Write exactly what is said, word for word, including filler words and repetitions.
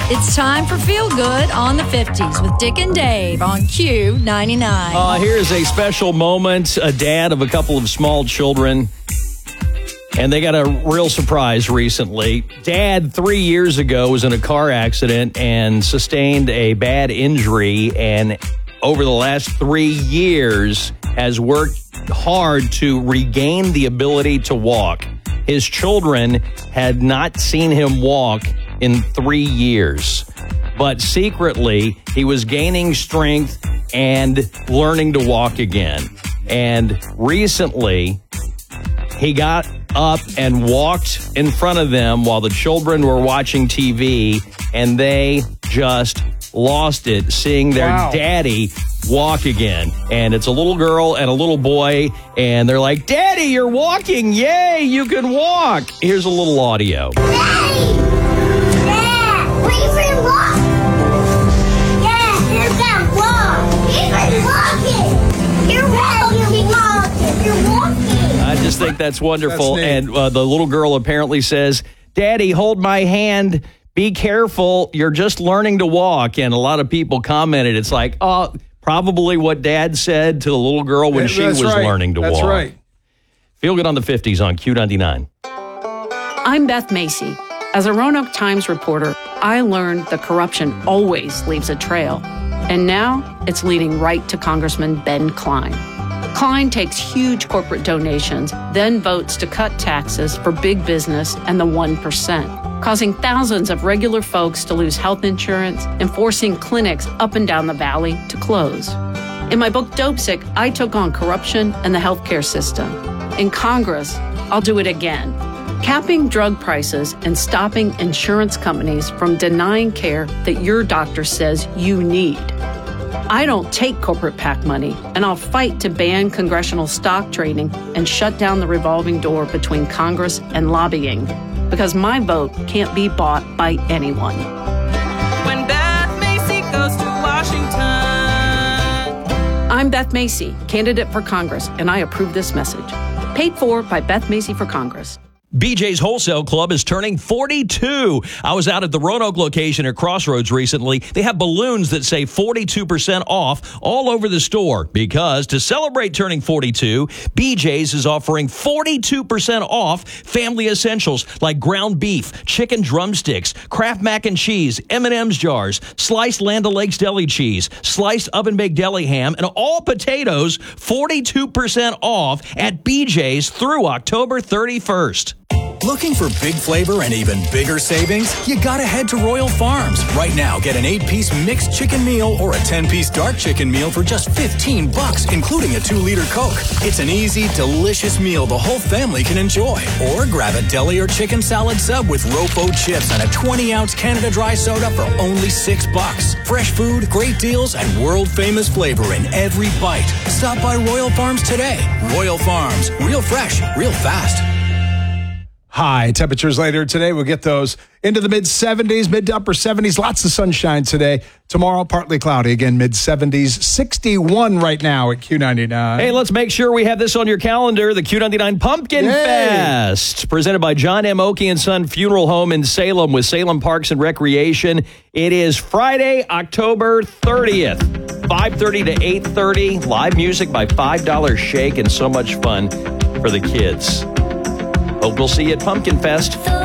It's time for Feel Good on the fifties with Dick and Dave on Q ninety-nine. Uh, here's a special moment. A dad of a couple of small children, and they got a real surprise recently. Dad, three years ago, was in a car accident and sustained a bad injury, and over the last three years has worked hard to regain the ability to walk. His children had not seen him walk in three years, but secretly he was gaining strength and learning to walk again. And recently he got up and walked in front of them while the children were watching T V, and they just lost it seeing their Wow. daddy walk again. And it's a little girl and a little boy, and they're like, "Daddy, you're walking. Yay, you can walk." Here's a little audio. Daddy! Dad! Wait for your walk! Dad, here's that walk! He's walking! You're walking! walking. You're walking! I just think that's wonderful. That's neat. And uh, the little girl apparently says, "Daddy, hold my hand. Be careful. You're just learning to walk." And a lot of people commented, it's like, oh, probably what Dad said to the little girl when Yeah, she that's was right. learning to That's walk. right. Feel Good on the fifties on Q ninety-nine. I'm Beth Macy. As a Roanoke Times reporter, I learned that corruption always leaves a trail. And now it's leading right to Congressman Ben Cline. Cline takes huge corporate donations, then votes to cut taxes for big business and the one percent, causing thousands of regular folks to lose health insurance and forcing clinics up and down the valley to close. In my book, Dopesick, I took on corruption and the healthcare system. In Congress, I'll do it again. Capping drug prices and stopping insurance companies from denying care that your doctor says you need. I don't take corporate PAC money, and I'll fight to ban congressional stock trading and shut down the revolving door between Congress and lobbying, because my vote can't be bought by anyone. When Beth Macy goes to Washington. I'm Beth Macy, candidate for Congress, and I approve this message. Paid for by Beth Macy for Congress. B J's Wholesale Club is turning forty-two. I was out at the Roanoke location at Crossroads recently. They have balloons that say forty-two percent off all over the store because to celebrate turning forty-two, B J's is offering forty-two percent off family essentials like ground beef, chicken drumsticks, Kraft mac and cheese, M and M's jars, sliced Land O'Lakes deli cheese, sliced oven-baked deli ham, and all potatoes forty-two percent off at B J's through October thirty-first. Looking for big flavor and even bigger savings? You gotta head to Royal Farms. Right now, get an eight-piece mixed chicken meal or a ten-piece dark chicken meal for just fifteen bucks, including a two-liter Coke. It's an easy, delicious meal the whole family can enjoy. Or grab a deli or chicken salad sub with Rofo chips and a twenty-ounce Canada Dry soda for only six bucks. Fresh food, great deals, and world-famous flavor in every bite. Stop by Royal Farms today. Royal Farms. Real fresh, real fast. High temperatures later today. We'll get those into the mid seventies, mid to upper seventies. Lots of sunshine today. Tomorrow, partly cloudy. Again, mid seventies. sixty-one right now at Q ninety-nine. Hey, let's make sure we have this on your calendar. The Q ninety-nine Pumpkin Yay! Fest, presented by John M. Oakey and Son Funeral Home in Salem with Salem Parks and Recreation. It is Friday, October thirtieth, five thirty to eight thirty. Live music by five dollars shake and so much fun for the kids. Hope we'll see you at Pumpkin Fest.